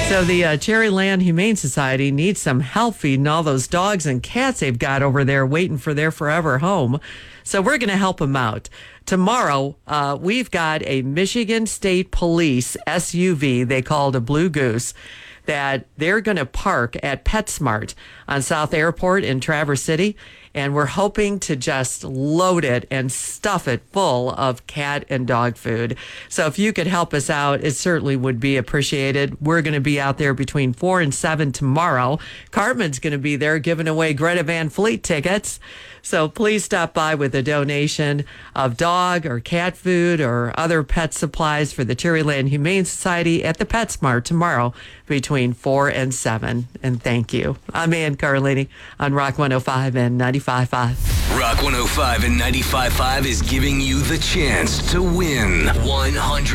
So the Cherryland Humane Society needs some help feeding all those dogs and cats they've got over there waiting for their forever home. So we're going to help them out. Tomorrow, we've got a Michigan State Police SUV they called a Blue Goose that they're going to park at PetSmart on South Airport in Traverse City. And we're hoping to just load it and stuff it full of cat and dog food. So if you could help us out, it certainly would be appreciated. We're going to be out there between 4 and 7 tomorrow. Cartman's going to be there giving away Greta Van Fleet tickets. So please stop by with a donation of dog or cat food or other pet supplies for the Cherryland Humane Society at the PetSmart tomorrow between 4 and 7. And thank you. I'm Ann Carlini on Rock 105 and 95.5. Rock 105 and 95.5 is giving you the chance to win $100.